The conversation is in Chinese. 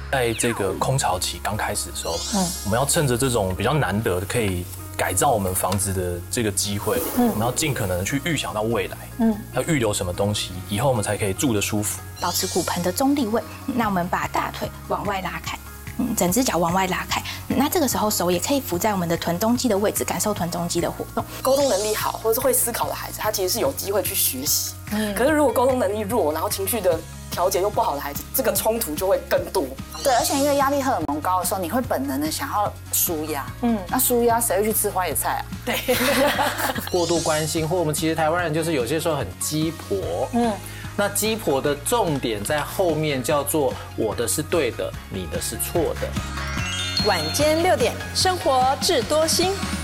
在这个空巢期刚开始的时候，我们要趁着这种比较难得的可以改造我们房子的这个机会，我们要尽可能的去预想到未来，要预留什么东西，以后我们才可以住得舒服。 保持骨盆的中立位，那我们把大腿往外拉开，整只脚往外拉开，那这个时候手也可以扶在我们的臀中肌的位置，感受臀中肌的活动。 沟通能力好或者是会思考的孩子，他其实是有机会去学习。可是如果沟通能力弱，然后情绪的调节又不好的孩子，这个冲突就会更多。 对，而且因为压力荷尔蒙高的时候，你会本能的想要舒压。那舒压谁会去吃花椰菜啊？ 对， 过度关心，或我们其实台湾人就是有些时候很鸡婆。那鸡婆的重点在后面叫做我的是对的，你的是错的。 晚间6点，生活智多星。